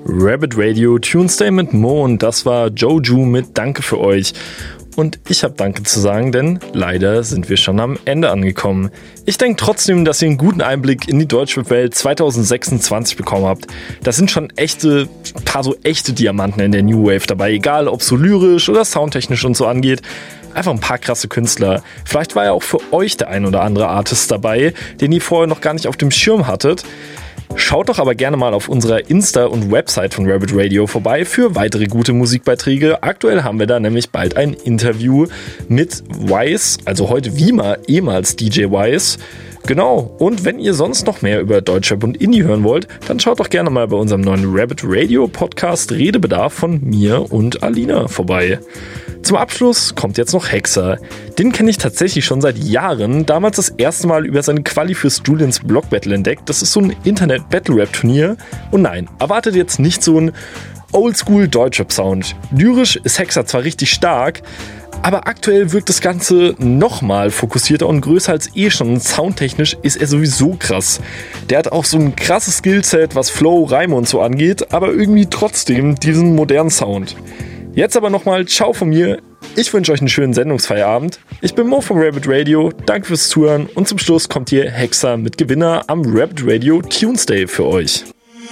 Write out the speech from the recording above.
Rabbit Radio Tuesday mit Mo und das war Joju mit Danke für euch. Und ich habe Danke zu sagen, denn leider sind wir schon am Ende angekommen. Ich denke trotzdem, dass ihr einen guten Einblick in die Deutschrap-Welt 2026 bekommen habt. Das sind schon paar so echte Diamanten in der New Wave dabei, egal ob so lyrisch oder soundtechnisch und so angeht. Einfach ein paar krasse Künstler. Vielleicht war ja auch für euch der ein oder andere Artist dabei, den ihr vorher noch gar nicht auf dem Schirm hattet. Schaut doch aber gerne mal auf unserer Insta- und Website von Rabbit Radio vorbei für weitere gute Musikbeiträge. Aktuell haben wir da nämlich bald ein Interview mit Wise, also heute Wima, ehemals DJ Wise. Genau, und wenn ihr sonst noch mehr über Deutschrap und Indie hören wollt, dann schaut doch gerne mal bei unserem neuen Rabbit Radio Podcast Redebedarf von mir und Alina vorbei. Zum Abschluss kommt jetzt noch Hexer. Den kenne ich tatsächlich schon seit Jahren, damals das erste Mal über seine Quali fürs Julians Block Battle entdeckt. Das ist so ein Internet-Battle-Rap-Turnier. Und nein, erwartet jetzt nicht so ein Oldschool-Deutschrap-Sound. Lyrisch ist Hexer zwar richtig stark, aber aktuell wirkt das Ganze nochmal fokussierter und größer als schon. Und soundtechnisch ist er sowieso krass. Der hat auch so ein krasses Skillset, was Flow, Reime und so angeht, aber irgendwie trotzdem diesen modernen Sound. Jetzt aber nochmal Ciao von mir. Ich wünsche euch einen schönen Sendungsfeierabend. Ich bin Mo vom Rabbit Radio. Danke fürs Zuhören. Und zum Schluss kommt hier Hexer mit Gewinner am Rabbit Radio Tuesday für euch.